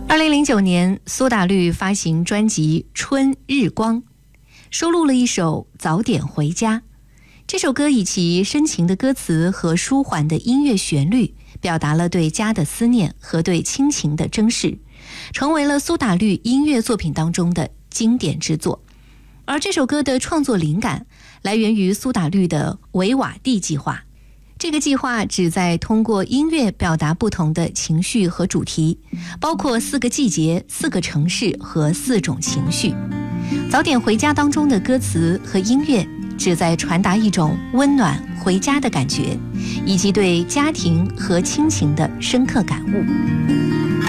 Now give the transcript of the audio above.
2009年，苏打绿发行专辑《春日光》，收录了一首《早点回家》。这首歌以其深情的歌词和舒缓的音乐旋律，表达了对家的思念和对亲情的珍视，成为了苏打绿音乐作品当中的经典之作。而这首歌的创作灵感来源于苏打绿的维瓦蒂计划。这个计划旨在通过音乐表达不同的情绪和主题，包括4个季节、4个城市和4种情绪。早点回家当中的歌词和音乐旨在传达一种温暖回家的感觉，以及对家庭和亲情的深刻感悟。